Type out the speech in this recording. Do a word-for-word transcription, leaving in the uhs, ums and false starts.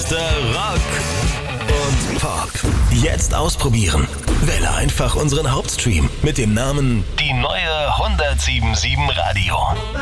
beste Rock und Pop. Jetzt ausprobieren. Wähle einfach unseren Hauptstream mit dem Namen Die neue hundertsieben Komma sieben Radio.